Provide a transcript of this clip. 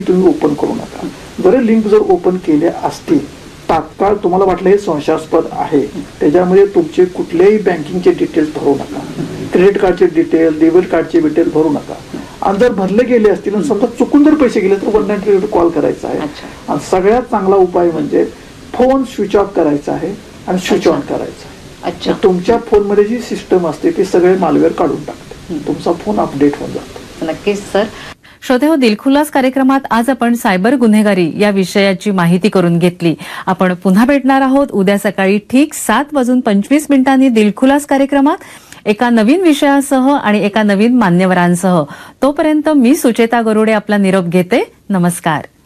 तुम्ही ओपन करू नका. जरी लिंक जर ओपन केले असतील, तात्काळ तुम्हाला वाटलं हे संशयास्पद आहे, त्याच्यामध्ये तुमचे कुठलेही बँकिंगचे डिटेल्स भरू नका. क्रेडिट कार्डचे डिटेल, डेबिट कार्डचे डिटेल भरू नका. आणि जर भरले गेले असतील आणि समजा चुकून जर पैसे गेले तर 198 कॉल करायचा आहे. आणि सगळ्यात चांगला उपाय म्हणजे फोन स्विच ऑफ करायचा आहे आणि स्विच ऑन करायचा आहे. तुमच्या फोनमध्ये जी सिस्टम असते ती सगळे मालवेअर काढून टाकते, तुमचा फोन अपडेट होऊन जातो. नक्कीच सर. श्रोतेहो, दिलखुलास कार्यक्रमात आज आपण सायबर गुन्हेगारी या विषयाची माहिती करून घेतली. आपण पुन्हा भेटणार आहोत उद्या सकाळी ठीक 7:25 दिलखुलास कार्यक्रमात एका नवीन विषयासह आणि एका नवीन मान्यवरांसह. तोपर्यंत मी सुचेता गरुडे आपला निरोप घेते. नमस्कार.